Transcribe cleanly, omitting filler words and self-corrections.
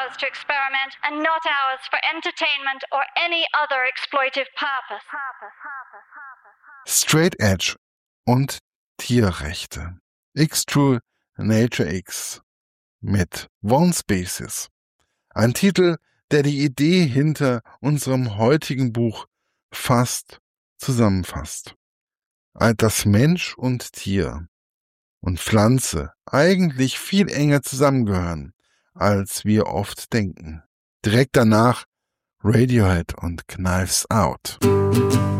ours to experiment and not ours for entertainment or any other exploitive purpose. Straight Edge und Tierrechte. X-True Nature X mit One Species. Ein Titel, der die Idee hinter unserem heutigen Buch fast zusammenfasst. Dass Mensch und Tier und Pflanze eigentlich viel enger zusammengehören, als wir oft denken. Direkt danach Radiohead und Knives Out.